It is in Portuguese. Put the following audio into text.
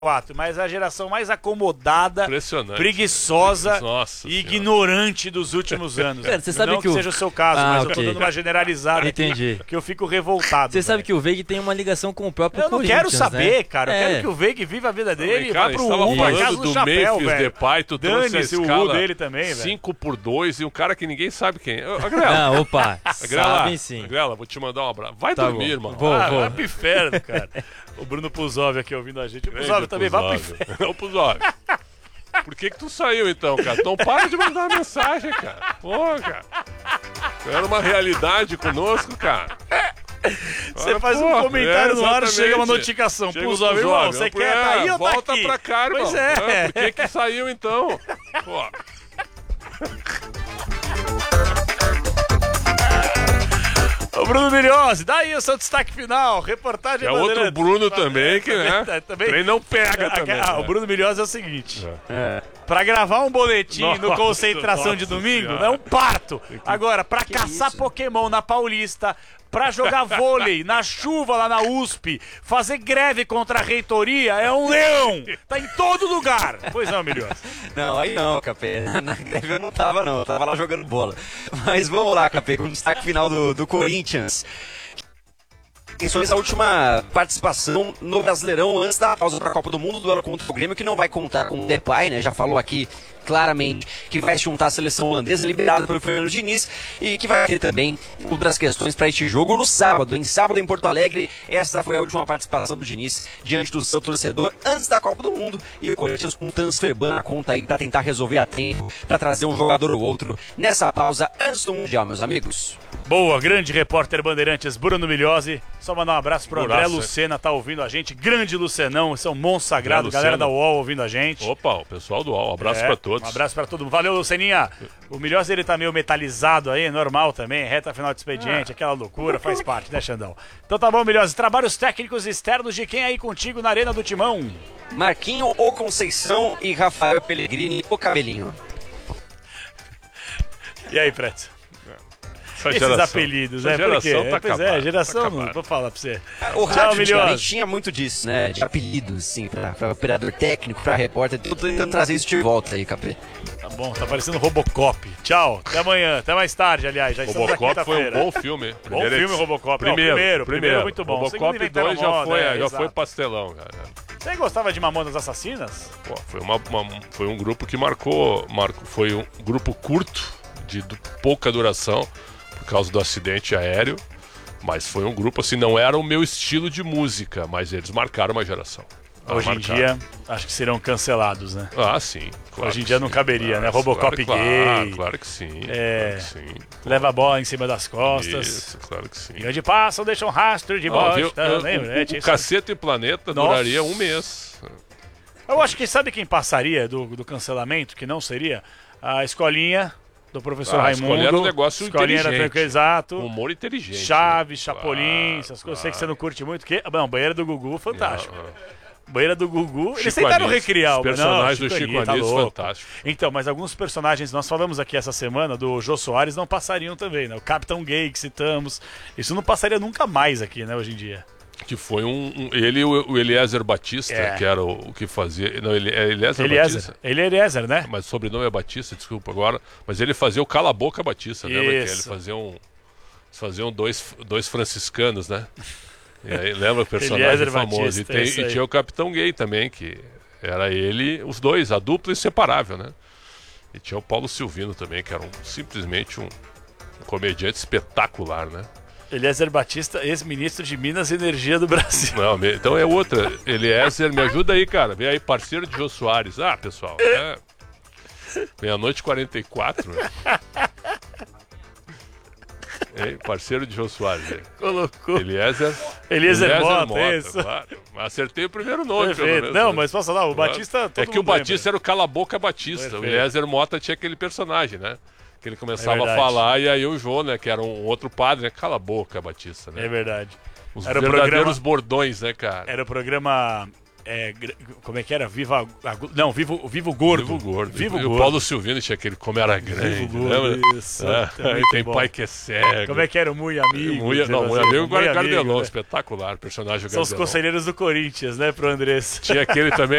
4, mas a geração mais acomodada, preguiçosa e ignorante dos últimos anos. Cara, você sabe não que seja o seu caso, mas eu tô dando uma generalizada aqui, que eu fico revoltado. Você sabe que o Veig tem uma ligação com o próprio Corinthians, Eu não quero saber, né? cara. Eu quero que o Veig viva a vida dele e vá pro pra casa do chapéu, velho. Depay, tu trouxe a escala dele também, 5x2 e um cara que ninguém sabe quem é. Não, opa, sabem sim. Agrela, vou te mandar um abraço. Vai tá dormir, bom. irmão. Vai pro inferno, cara. O Bruno Puzov aqui ouvindo a gente. O Puzov também vai pro inferno. Ô, Puzov. Por que tu saiu então, cara? Então para de mandar mensagem, cara. Pô, cara. Era uma realidade conosco, cara. Você faz um comentário no ar, chega uma notificação. Puzov, irmão, você quer tá aí ou tá aqui? Volta pra cá, irmão. Pois é. Por que saiu então? Pô. Ô Bruno Milhose, daí o seu destaque final, reportagem... É outro Bruno também, que né? Também não pega também. O Bruno Milhose é o seguinte, pra gravar um boletim no Concentração de domingo, é um parto. Agora, pra caçar Pokémon na Paulista, pra jogar vôlei na chuva lá na USP, fazer greve contra a reitoria, é um leão. Tá em todo lugar. Pois não, Milhose. Não, aí não, Capê. Na greve eu não tava, não. Eu tava lá jogando bola. Mas vamos lá, Capê, com o destaque final do Corinthians. A última participação no Brasileirão antes da pausa para a Copa do Mundo, do duelo contra o Grêmio, que não vai contar com o Depay, né? Já falou aqui claramente que vai se juntar à seleção holandesa, liberada pelo Fernando Diniz, e que vai ter também outras questões para este jogo no sábado. Em sábado, em Porto Alegre, essa foi a última participação do Diniz diante do seu torcedor antes da Copa do Mundo, e o Corinthians com um transfer ban na conta aí para tentar resolver a tempo, para trazer um jogador ou outro nessa pausa antes do Mundial, meus amigos. Boa, grande repórter Bandeirantes Bruno Milhose. Só mandar um abraço pro André Lucena, tá ouvindo a gente. Grande Lucenão, esse é um monstro sagrado. Galera da UOL ouvindo a gente. Opa, o pessoal do UOL, abraço pra todos. Um abraço pra todo mundo. Valeu, Luceninha. O Milhose, ele tá meio metalizado aí, normal também. Reta final de expediente, aquela loucura, faz parte, né, Xandão? Então tá bom, Milhose. Trabalhos técnicos externos de quem aí contigo na Arena do Timão? Marquinho, o Conceição e Rafael Pellegrini, o Cabelinho. E aí, Preto? Esses apelidos, né? Por quê? Tá Pois é, geração, não vou falar pra você. O rádio antigamente tinha muito disso, né? De apelidos, assim, pra operador técnico, pra repórter. Tô tentando trazer isso de volta aí, Capê. Tá bom, tá parecendo Robocop. Tchau, até amanhã, até mais tarde, aliás. Já Robocop foi um bom filme. Bom filme, Robocop. Primeiro muito bom. Robocop 2 já foi pastelão, cara. Você gostava de Mamonas Assassinas? Pô, foi um grupo que marcou, foi um grupo curto, de pouca duração, por causa do acidente aéreo, mas foi um grupo assim, não era o meu estilo de música, mas eles marcaram uma geração. Hoje em dia, acho que serão cancelados, né? Ah, sim. Claro hoje em dia não caberia, né? Robocop gay. Claro que sim. Claro que sim. Leva a bola em cima das costas. Isso, claro que sim. Grande passo, deixa um rastro de bosta. Lembra, o Caceta e Planeta duraria um mês. Eu acho que sabe quem passaria do cancelamento, que não seria? A escolinha do professor Raimundo. Escolinha era um negócio inteligente. Exato. Humor inteligente. Chaves, Chapolin, essas coisas. Eu sei que você não curte muito. Não, Banheira do Gugu, fantástico. Banheira do Gugu. Eles tentaram recriar os personagens do Chico Anísio, fantástico. Então, mas alguns personagens, nós falamos aqui essa semana, do Jô Soares, não passariam também, né? O Capitão Gay que citamos. Isso não passaria nunca mais aqui, né, hoje em dia. Que foi ele e o Eliezer Batista, que era o que fazia... Não, ele é Eliezer Batista? Ele é Eliezer, né? Mas o sobrenome é Batista, desculpa agora. Mas ele fazia o Cala a Boca Batista, lembra? Que ele faziam dois franciscanos, né? E aí, lembra o personagem famoso? Batista, e tinha o Capitão Gay também, que era ele, os dois, a dupla inseparável, né? E tinha o Paulo Silvino também, que era simplesmente um comediante espetacular, né? Eliezer Batista, ex-ministro de Minas e Energia do Brasil. Não, então é outra. Eliezer, me ajuda aí, cara. Vem aí, parceiro de Jô Soares. Ah, pessoal, meia-noite 44. Parceiro de Jô Soares. Colocou. Eliezer Mota, isso. Claro. Acertei o primeiro nome. Não, mas posso falar, o Batista... É que o Batista era o Cala a Boca Batista. Perfeito. O Eliezer Mota tinha aquele personagem, né? Que ele começava a falar, e aí o Jô, né, que era um outro padre, né? Cala a boca, Batista, né? É verdade. Os verdadeiros bordões, né, cara? Era o programa Como é que era? Viva o Gordo. Vivo Gordo. Vivo E Gordo. o Paulo Silvino tinha aquele Como Era Grande, Vivo Gordo, lembra? isso. Aí tem bom. Pai que é Cego. Como é que era o Muito Amigo? Muito amigo, agora Muito Gardelon, Amigo, né? espetacular, personagem São os Gardelon. conselheiros do Corinthians, né, pro Andrés? Tinha aquele também.